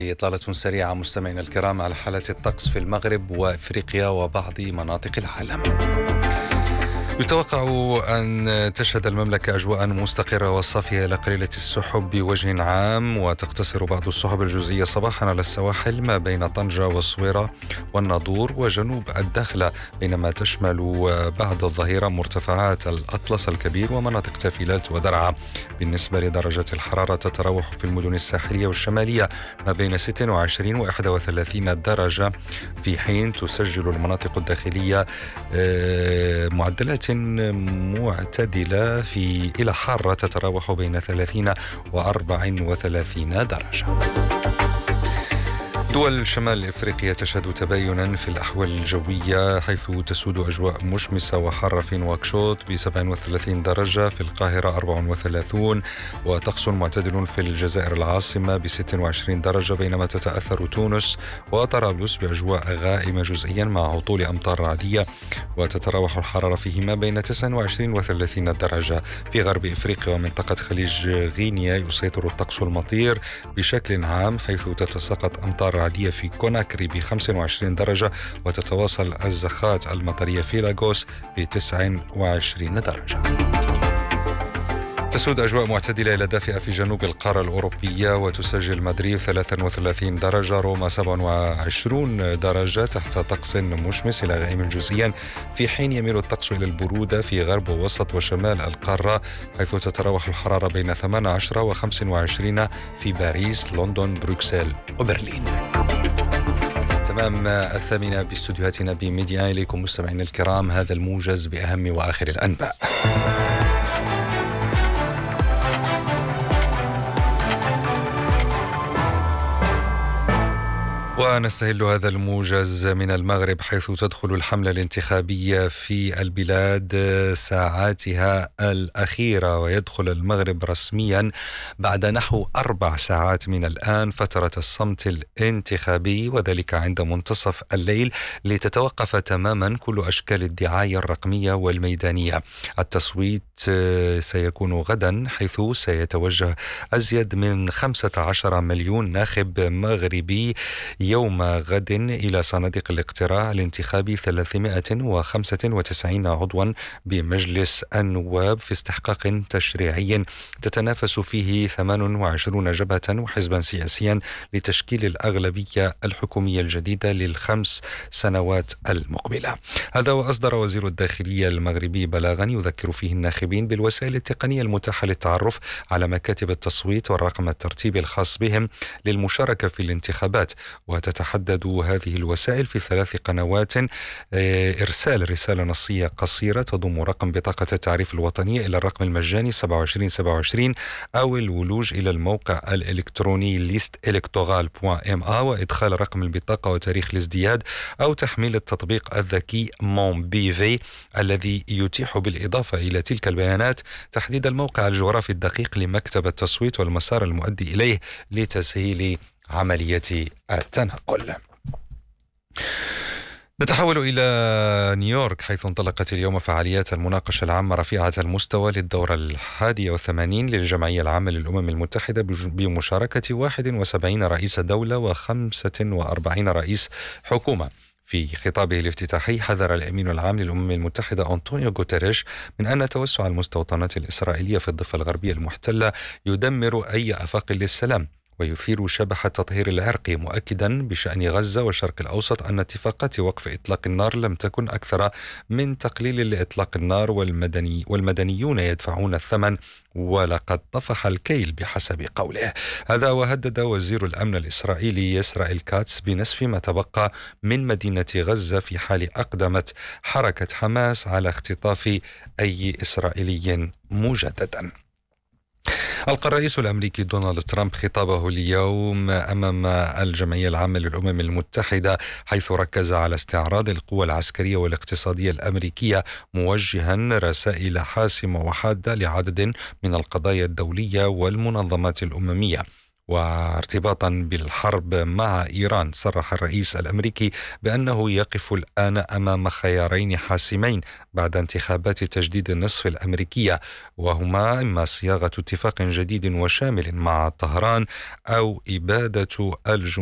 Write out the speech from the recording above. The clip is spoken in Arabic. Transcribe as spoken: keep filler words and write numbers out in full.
إطلالة سريعة مستمعينا الكرام على حالة الطقس في المغرب وإفريقيا وبعض مناطق العالم. يتوقع أن تشهد المملكة أجواء مستقرة وصافية إلى قليلة السحب بوجه عام، وتقتصر بعض السحب الجزئية صباحا على السواحل ما بين طنجة والصويرة والناظور وجنوب الداخلة، بينما تشمل بعد الظهيرة مرتفعات الأطلس الكبير ومناطق تافيلات ودرعا. بالنسبة لدرجة الحرارة تتراوح في المدن الساحلية والشمالية ما بين ستة وعشرين وواحد وثلاثين درجة، في حين تسجل المناطق الداخلية معدلات معتدلة في إلى حارة تتراوح بين ثلاثين وأربع وثلاثين درجة. دول شمال إفريقيا تشهد تباينا في الأحوال الجوية، حيث تسود أجواء مشمسة وحارة في نواكشوط ب سبعة وثلاثين درجة، في القاهرة أربعة وثلاثين، وطقس معتدل في الجزائر العاصمة ب ستة وعشرين درجة، بينما تتأثر تونس وطرابلس بأجواء غائمة جزئيا مع هطول أمطار رعدية، وتتراوح الحرارة فيهما بين تسعة وعشرين وثلاثين درجة. في غرب إفريقيا ومنطقة خليج غينيا يسيطر الطقس المطير بشكل عام، حيث تتساقط أمطار عادية في كوناكري ب خمسة وعشرين درجة، وتتواصل الزخات المطرية في لاغوس ب تسعة وعشرين درجة. تسود أجواء معتدلة إلى دافئة في جنوب القارة الأوروبية، وتسجل مدريد ثلاثة وثلاثين درجة، روما سبعة وعشرين درجة تحت طقس مشمس إلى غائم جزئيا، في حين يميل الطقس إلى البرودة في غرب ووسط وشمال القارة، حيث تتراوح الحرارة بين ثمانية عشر وخمسة وعشرين في باريس، لندن، بروكسل وبرلين. تمام الثامنة باستديوهاتنا بميديا، إليكم مستمعين الكرام هذا الموجز بأهم وآخر الأنباء. ونستهل هذا الموجز من المغرب، حيث تدخل الحملة الانتخابية في البلاد ساعاتها الأخيرة، ويدخل المغرب رسميا بعد نحو أربع ساعات من الآن فترة الصمت الانتخابي، وذلك عند منتصف الليل لتتوقف تماما كل أشكال الدعاية الرقمية والميدانية. التصويت سيكون غدا، حيث سيتوجه أزيد من خمسة عشر مليون ناخب مغربي يوم غد إلى صناديق الاقتراع الانتخابي ثلاثمائة وخمسة وتسعين عضوا بمجلس النواب، في استحقاق تشريعي تتنافس فيه ثمان وعشرين جبهة وحزبا سياسيا لتشكيل الأغلبية الحكومية الجديدة للخمس سنوات المقبلة. هذا وأصدر وزير الداخلية المغربي بلاغا يذكر فيه الناخبين بالوسائل التقنية المتاحة للتعرف على مكاتب التصويت والرقم الترتيبي الخاص بهم للمشاركة في الانتخابات، وتتحدد هذه الوسائل في ثلاث قنوات: إرسال رسالة نصية قصيرة تضم رقم بطاقة التعريف الوطنية إلى الرقم المجاني سبعة وعشرين سبعة وعشرين، أو الولوج إلى الموقع الإلكتروني ليست إلكتورال دوت إم إيه وإدخال رقم البطاقة وتاريخ الازدياد، أو تحميل التطبيق الذكي مون بي في الذي يتيح بالإضافة إلى تلك البيانات تحديد الموقع الجغرافي الدقيق لمكتب التصويت والمسار المؤدي إليه لتسهيل عملية التنقل. نتحول إلى نيويورك، حيث انطلقت اليوم فعاليات المناقشة العامة رفيعة المستوى للدورة الحادية والثمانين للجمعية العامة للأمم المتحدة بمشاركة واحد وسبعين رئيس دولة وخمسة وأربعين رئيس حكومة. في خطابه الافتتاحي حذر الأمين العام للأمم المتحدة أنطونيو غوتيريش من أن توسع المستوطنات الإسرائيلية في الضفة الغربية المحتلة يدمر أي آفاق للسلام، ويثير شبح التطهير العرقي، مؤكدا بشأن غزة والشرق الأوسط أن اتفاقات وقف إطلاق النار لم تكن أكثر من تقليل لإطلاق النار، والمدني والمدنيون يدفعون الثمن ولقد طفح الكيل بحسب قوله. هذا وهدد وزير الأمن الإسرائيلي إسرائيل كاتس بنسف ما تبقى من مدينة غزة في حال أقدمت حركة حماس على اختطاف أي إسرائيلي مجددا. ألقى الرئيس الأمريكي دونالد ترامب خطابه اليوم أمام الجمعية العامة للأمم المتحدة، حيث ركز على استعراض القوى العسكرية والاقتصادية الأمريكية، موجها رسائل حاسمة وحادة لعدد من القضايا الدولية والمنظمات الأممية. وارتباطا بالحرب مع إيران، صرح الرئيس الأمريكي بأنه يقف الآن أمام خيارين حاسمين بعد انتخابات تجديد النصف الأمريكية، وهما إما صياغة اتفاق جديد وشامل مع طهران أو إبادة الجنود